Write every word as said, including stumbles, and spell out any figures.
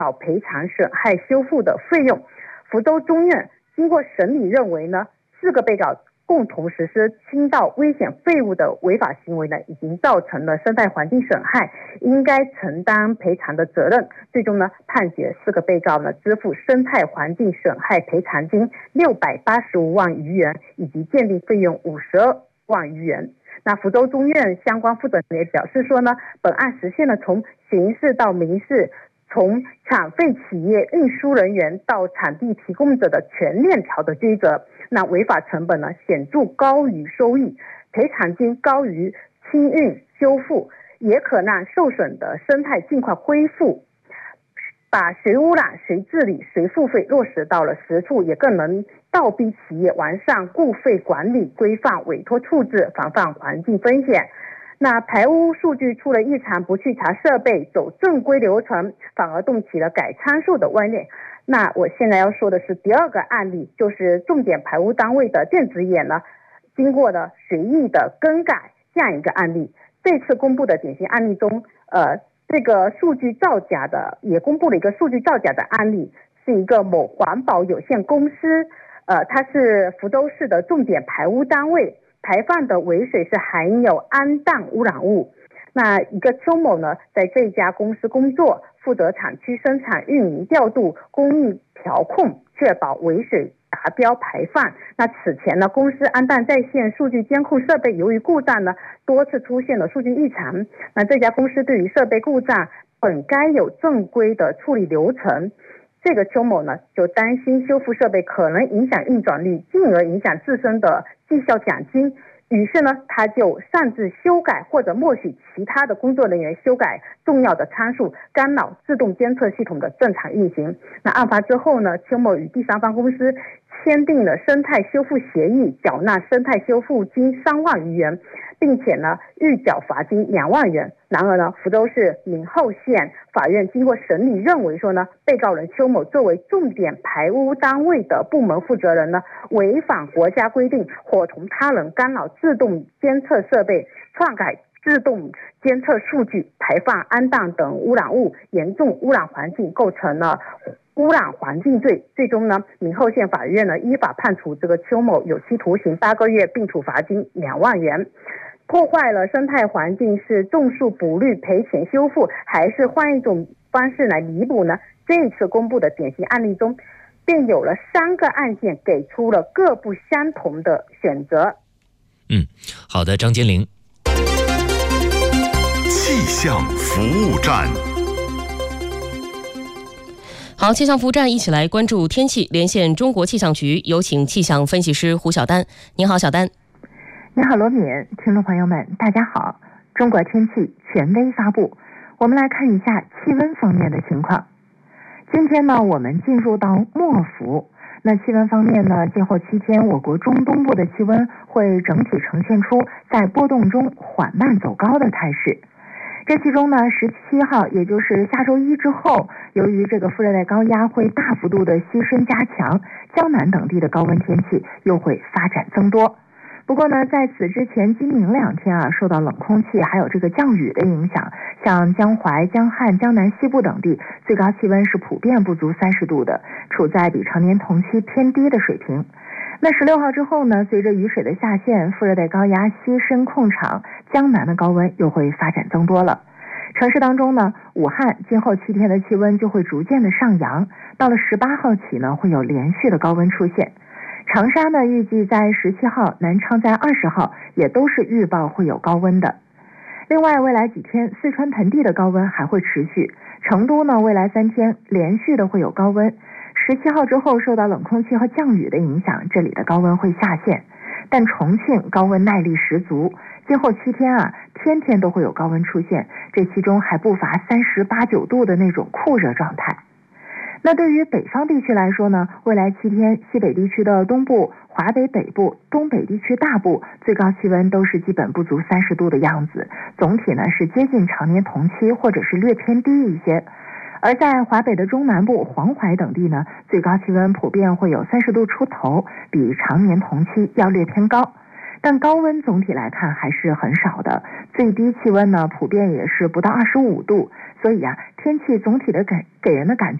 脑赔偿损害修复的费用。福州中院经过审理认为呢，四个被告共同实施倾倒危险废物的违法行为呢，已经造成了生态环境损害，应该承担赔偿的责任。最终呢，判决四个被告呢支付生态环境损害赔偿金六百八十五万余元，以及鉴定费用五十二万余元。那福州中院相关负责人也表示说呢，本案实现了从刑事到民事，从产废企业运输人员到场地提供者的全链条的追责。那违法成本呢显著高于收益，赔偿金高于清运修复，也可让受损的生态尽快恢复。把谁污染谁治理谁付费落实到了实处，也更能倒逼企业完善固废管理规范、委托处置，防范环境风险。那排污数据出了异常，不去查设备，走正规流程，反而动起了改参数的歪念。那我现在要说的是第二个案例，就是重点排污单位的电子眼呢，经过了随意的更改这样一个案例。这次公布的典型案例中，呃，这个数据造假的也公布了一个数据造假的案例，是一个某环保有限公司，呃，它是福州市的重点排污单位，排放的尾水是含有氨氮污染物。那一个邱某呢，在这家公司工作，负责厂区生产、运营、调度、工艺调控，确保尾水达标排放。那此前呢，公司氨氮在线数据监控设备由于故障呢，多次出现了数据异常。那这家公司对于设备故障本该有正规的处理流程，这个邱某呢就担心修复设备可能影响运转率，进而影响自身的绩效奖金。于是呢，他就擅自修改或者默许其他的工作人员修改重要的参数，干扰自动监测系统的正常运行。那案发之后呢，邱某与第三方公司签订了生态修复协议，缴纳生态修复金三万余元，并且呢预缴罚金两万元。然而呢，福州市闽后县法院经过审理认为说呢，被告人邱某作为重点排污单位的部门负责人呢，违反国家规定，伙同他人干扰自动监测设备，篡改自动监测数据，排放氨氮等污染物，严重污染环境，构成了污染环境罪。最终呢，闽后县法院呢依法判处这个邱某有期徒刑八个月，并处罚金两万元。破坏了生态环境是种树补绿赔钱修复，还是换一种方式来弥补呢？这一次公布的典型案例中，便有了三个案件给出了各不相同的选择。 嗯，好的，张坚玲。 气象服务站。 好，气象服务站一起来关注天气，连线中国气象局，有请气象分析师胡晓丹。您好，小丹。 你好，罗敏，听众朋友们，大家好。中国天气权威发布，我们来看一下气温方面的情况。今天呢，我们进入到末伏。那气温方面呢，今后七天我国中东部的气温会整体呈现出在波动中缓慢走高的态势。这其中呢，十七号也就是下周一之后，由于这个副热带高压会大幅度的西伸加强，江南等地的高温天气又会发展增多。不过呢，在此之前今明两天啊，受到冷空气还有这个降雨的影响，像江淮、江汉、江南西部等地最高气温是普遍不足三十度的，处在比常年同期偏低的水平。那十六号之后呢，随着雨水的下陷，副热带高压西伸控场，江南的高温又会发展增多了。城市当中呢，武汉今后七天的气温就会逐渐的上扬，到了十八号起呢，会有连续的高温出现。长沙呢，预计在十七号，南昌在二十号，也都是预报会有高温的。另外，未来几天，四川盆地的高温还会持续。成都呢，未来三天连续的会有高温。十七号之后，受到冷空气和降雨的影响，这里的高温会下陷。但重庆高温耐力十足，今后七天啊，天天都会有高温出现，这其中还不乏三十八九度的那种酷热状态。那对于北方地区来说呢，未来七天，西北地区的东部、华北北部、东北地区大部最高气温都是基本不足三十度的样子，总体呢是接近常年同期或者是略偏低一些。而在华北的中南部、黄淮等地呢，最高气温普遍会有三十度出头，比常年同期要略偏高。但高温总体来看还是很少的，最低气温呢普遍也是不到二十五度， 所以啊，天气总体的给给人的感觉